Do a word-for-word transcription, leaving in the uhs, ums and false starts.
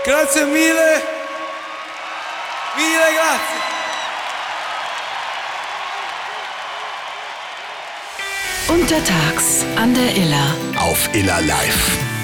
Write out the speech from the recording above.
Grazie mille. Mille grazie. Untertags an der Iller. Auf Iller Live.